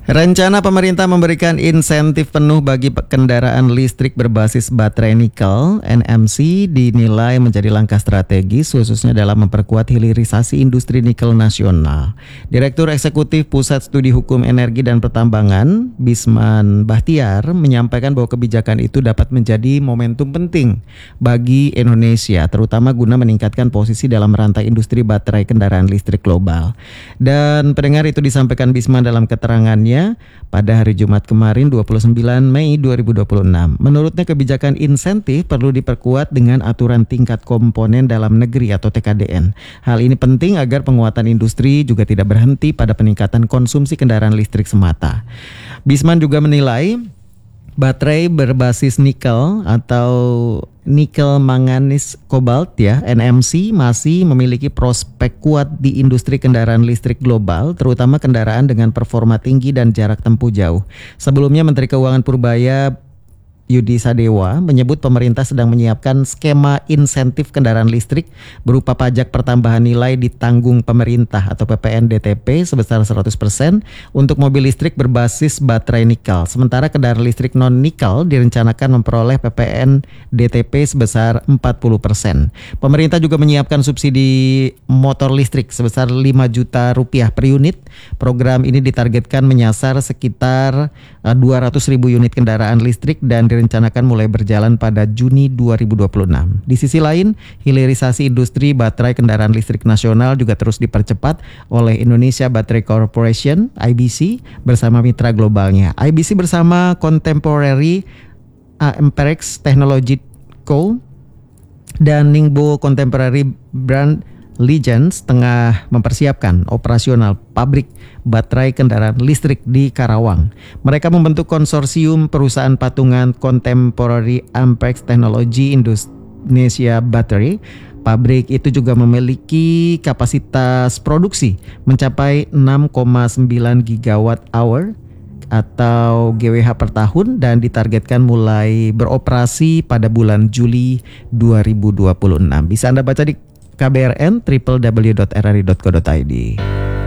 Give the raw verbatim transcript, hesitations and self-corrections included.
Rencana pemerintah memberikan insentif penuh bagi kendaraan listrik berbasis baterai nikel (N M C) dinilai menjadi langkah strategis khususnya dalam memperkuat hilirisasi industri nikel nasional. Direktur Eksekutif Pusat Studi Hukum Energi dan Pertambangan, Bisman Bahtiar, menyampaikan bahwa kebijakan itu dapat menjadi momentum penting bagi Indonesia, terutama guna meningkatkan posisi dalam rantai industri baterai kendaraan listrik global. Dan pendengar, itu disampaikan Bisman dalam keterangannya pada hari Jumat kemarin dua puluh sembilan Mei dua ribu dua puluh enam. Menurutnya kebijakan insentif perlu diperkuat dengan aturan tingkat komponen dalam negeri atau T K D N. Hal ini penting agar penguatan industri juga tidak berhenti pada peningkatan konsumsi kendaraan listrik semata. Bisman juga menilai baterai berbasis nikel atau nikel manganis kobalt ya N M C masih memiliki prospek kuat di industri kendaraan listrik global, terutama kendaraan dengan performa tinggi dan jarak tempuh jauh. Sebelumnya Menteri Keuangan Purbaya Yudi Sadewa menyebut pemerintah sedang menyiapkan skema insentif kendaraan listrik berupa pajak pertambahan nilai ditanggung pemerintah atau P P N D T P sebesar seratus persen untuk mobil listrik berbasis baterai nikel. Sementara kendaraan listrik non-nikel direncanakan memperoleh P P N D T P sebesar empat puluh persen. Pemerintah juga menyiapkan subsidi motor listrik sebesar lima juta rupiah per unit. Program ini ditargetkan menyasar sekitar dua ratus ribu unit kendaraan listrik dan direncanakan mulai berjalan pada Juni dua ribu dua puluh enam. Di sisi lain, hilirisasi industri baterai kendaraan listrik nasional juga terus dipercepat oleh Indonesia Battery Corporation I B C bersama mitra globalnya. I B C bersama Contemporary Amperex Technology Co dan Ningbo Contemporary Brand Legends tengah mempersiapkan operasional pabrik baterai kendaraan listrik di Karawang. Mereka membentuk konsorsium perusahaan patungan Contemporary Amperex Technology Indonesia Battery. Pabrik itu juga memiliki kapasitas produksi mencapai enam koma sembilan gigawatt hour atau G W H per tahun dan ditargetkan mulai beroperasi pada bulan Juli dua ribu dua puluh enam. Bisa Anda baca di K B R N w w w dot r r i dot co dot i d.